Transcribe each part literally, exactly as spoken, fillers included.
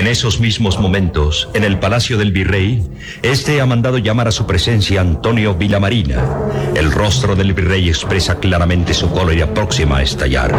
en esos mismos momentos, en el palacio del virrey, este ha mandado llamar a su presencia a Antonio Villamarina. El rostro del virrey expresa claramente su cólera próxima a estallar.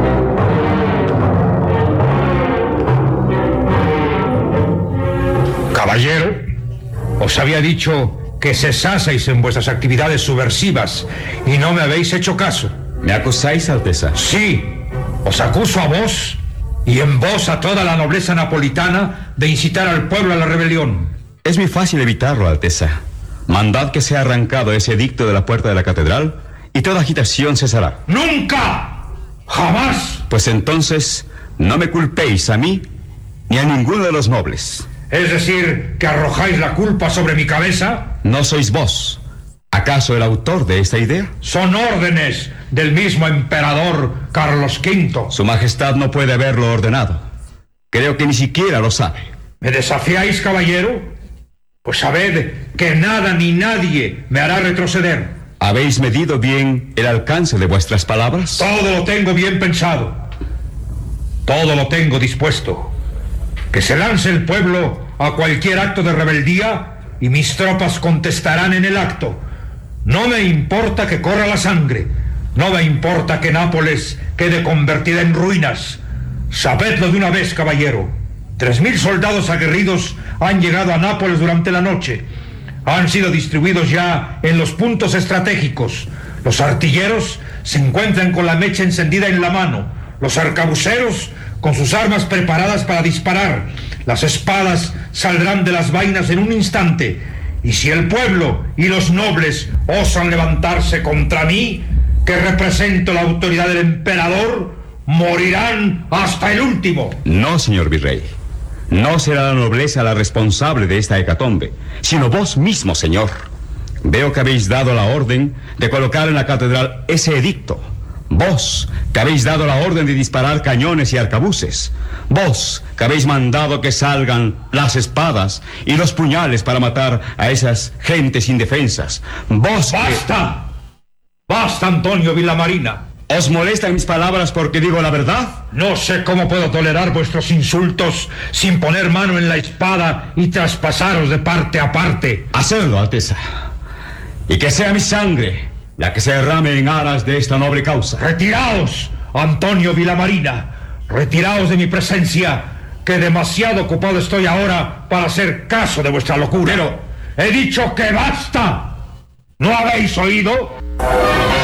Caballero, os había dicho que cesaseis en vuestras actividades subversivas y no me habéis hecho caso. ¿Me acusáis, Alteza? Sí, os acuso a vos y en vos a toda la nobleza napolitana de incitar al pueblo a la rebelión. Es muy fácil evitarlo, Alteza. Mandad que sea arrancado ese edicto de la puerta de la catedral y toda agitación cesará. ¡Nunca! ¡Jamás! Pues entonces no me culpéis a mí ni a ninguno de los nobles. ¿Es decir, que arrojáis la culpa sobre mi cabeza? ¿No sois vos, acaso, el autor de esta idea? Son órdenes del mismo emperador Carlos quinto. Su Majestad no puede haberlo ordenado. Creo que ni siquiera lo sabe. ¿Me desafiáis, caballero? Pues sabed que nada ni nadie me hará retroceder. ¿Habéis medido bien el alcance de vuestras palabras? Todo lo tengo bien pensado. Todo lo tengo dispuesto. Que se lance el pueblo a cualquier acto de rebeldía y mis tropas contestarán en el acto. No me importa que corra la sangre. No me importa que Nápoles quede convertida en ruinas. Sabedlo de una vez, caballero. Tres mil soldados aguerridos han llegado a Nápoles durante la noche. Han sido distribuidos ya en los puntos estratégicos. Los artilleros se encuentran con la mecha encendida en la mano. Los arcabuceros con sus armas preparadas para disparar. Las espadas saldrán de las vainas en un instante. Y si el pueblo y los nobles osan levantarse contra mí, que represento la autoridad del emperador, morirán hasta el último. No, señor virrey. No será la nobleza la responsable de esta hecatombe, sino vos mismo, señor. Veo que habéis dado la orden de colocar en la catedral ese edicto. Vos, que habéis dado la orden de disparar cañones y arcabuces. Vos, que habéis mandado que salgan las espadas y los puñales para matar a esas gentes indefensas. Vos que... ¡Basta! ¡Basta, Antonio Villamarina! ¿Os molestan mis palabras porque digo la verdad? No sé cómo puedo tolerar vuestros insultos sin poner mano en la espada y traspasaros de parte a parte. Hacedlo, Alteza. Y que sea mi sangre la que se derrame en aras de esta noble causa. Retiraos, Antonio Villamarina. Retiraos de mi presencia, que demasiado ocupado estoy ahora para hacer caso de vuestra locura. Pero he dicho que basta. ¿No habéis oído?